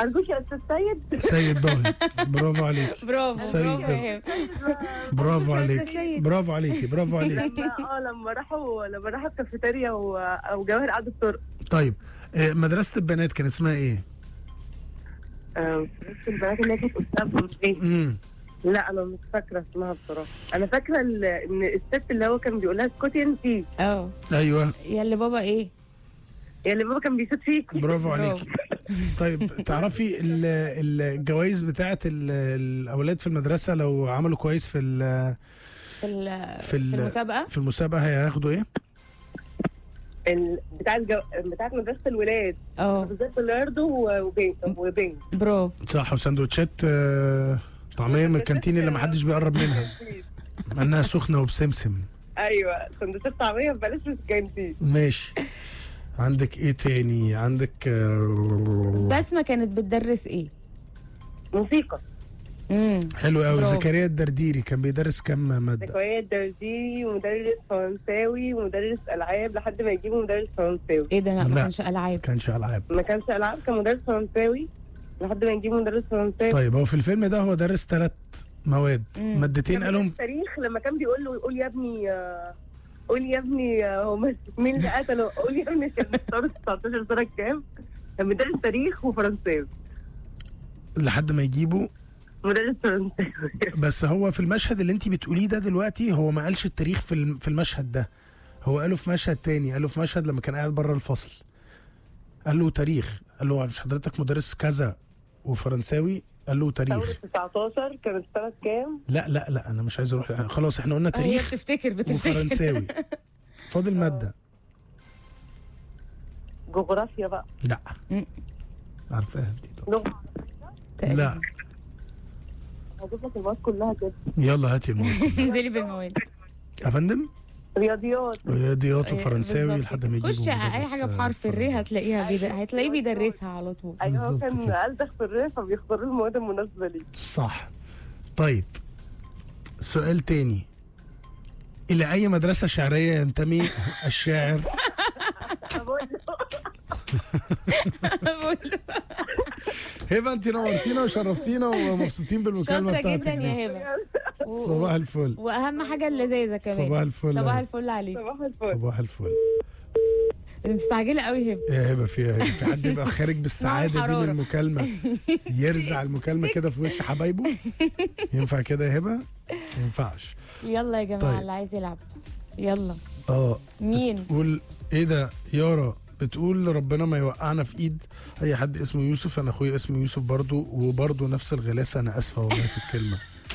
ارجوك يا استاذ سيد. سيد ضاهي. برافو عليك. برافو سيد. برافو يا هبه. برافو عليك. سيد. برافو عليكي. برافو عليك. لما راحوا الكافيتيريا وجواهر قعدوا الطرق. طيب مدرسة البنات كان اسمها ايه؟ بس البنات اللي كانت قدامهم ايه؟ لا انا مش فاكره اسمها بصراحه. انا فاكره ان الست اللي هو كان بيقول لها اسكتي انتي. ايوه. يا اللي بابا ايه؟ يا اللي بابا كان بيشوط فيك. برافو عليكي. طيب تعرفي الجوائز بتاعت الاولاد في المدرسه لو عملوا كويس في المسابقه؟ في المسابقه هياخدوا ايه؟ بتاعت مدرسه الولاد. بالذات بلياردو وبينج. برافو. صح. وسندوتشات طعميه من الكانتين اللي ما حدش بيقرب منها انها سخنه وبسمسم. ايوه سندوتشات طعميه ببلاش في الكانتين. ماشي. عندك ايه تاني؟ عندك بسمة كانت بتدرس ايه؟ موسيقى. حلو قوي. زكريا الدرديري كان بيدرس كام ماده؟ زكريا الدرديري ومدرس فرنساوي ومدرس العاب لحد ما يجيبوا مدرس فرنساوي. ايه ده؟ لا ما كانش العاب. ما كانش العاب كان مدرس فرنساوي لحد ما نجيبه مدرس فرنساوي. طيب هو في الفيلم ده هو درس 3 مواد. مادتين قالهم التاريخ لما كان بيقول له قول يا ابني هو مين اللي قتله؟ قول يا ابني كان مختار 19 سنه كام؟ كان بيدرس تاريخ وفرنساوي لحد ما يجيبوا مدرس فرنساوي. بس هو في المشهد اللي انت بتقوليه ده دلوقتي هو ما قالش التاريخ في المشهد ده، هو قاله في مشهد تاني. قاله في مشهد لما كان قاعد بره الفصل قال له تاريخ، قال له مش حضرتك مدرس كذا وفرنساوي؟ قال له تاريخ. 19 كانت سنه كام؟ لا انا مش عايز اروح. خلاص احنا قلنا تاريخ. هي بتفتكر وفرنساوي. فاضل ماده. جغرافيا بقى. لا عارفاها دي لغه. لا هجيب لك المواد كلها كده. يلا هاتي المواد. انزلي بالمواد يا فندم. رياضيات وفرنساوي لحد ما يجيبوا. خش اي حاجه بحرف الر هتلاقيه بيدرسها على طول. ايوه هو كان ألدغ في الر فبيختاروا المواد المناسبه ليه. صح. طيب سؤال تاني. الى اي مدرسه شعريه ينتمي الشاعر؟ هبه انت نورتينا وشرفتينا ومبسوطين بالمكالمه بتاعتك. شاطره جدا يا هبه. صباح الفل. واهم حاجه اللذاذه كمان. صباح الفل. صباح الفل عليك. صباح الفل. مستعجله قوي هبه. يا هبه في حد يبقى خارج بالسعاده دي من المكالمه يرزع المكالمه كده في وش حبايبه؟ ينفع كده يا هبه؟ ما ينفعش. يلا يا جماعه. طيب. اللي عايز يلعب يلا. مين؟ قول ايه ده؟ يارا بتقول ربنا ما يوقعنا في ايد اي حد اسمه يوسف. انا اخويا اسمه يوسف برضو وبرضو نفس الغلاسه. انا اسفه والله في الكلمه.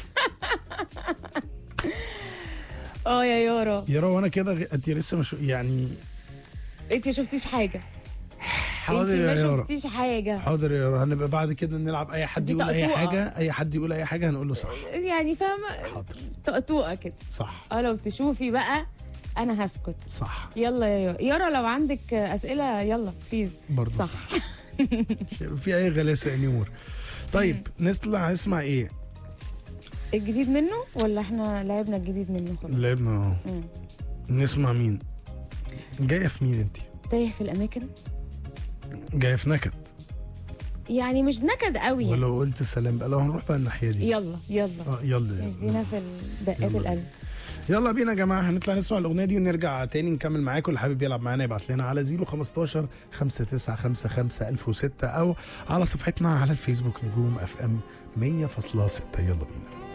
يا يارا وانا كده انت لسه مش يعني انت شفتيش حاجه. حاضر يا يارا. ما شفتيش حاجه. حاضر يا يارا. هنبقى بعد كده نلعب اي حد يقول اي حاجه. اي حد يقول اي حاجه هنقول له صح يعني فاهمه. حاضر. طقطوقه كده. صح. لو تشوفي بقى انا هسكت. صح. يلا يا يارا لو عندك اسئله يلا بليز. برضه صح. في اي غلاسه يا نور. طيب نطلع نسمع ايه؟ الجديد منه ولا احنا لعبنا الجديد منه خلاص؟ لعبنا. نسمع مين؟ جايه في مين انت؟ تايه في الاماكن. جايه في نكد يعني مش نكد قوي يعني. ولو قلت سلام بقى لو هنروح بقى الناحيه دي. يلا يلا ادينا في دقات القلب. يلا بينا يا جماعه. هنطلع نسمع الاغنيه دي ونرجع تاني نكمل معاكم. اللي حابب يلعب معانا يبعت لنا على 015 5955 1006 او على صفحتنا على الفيسبوك نجوم FM 100.6. يلا بينا.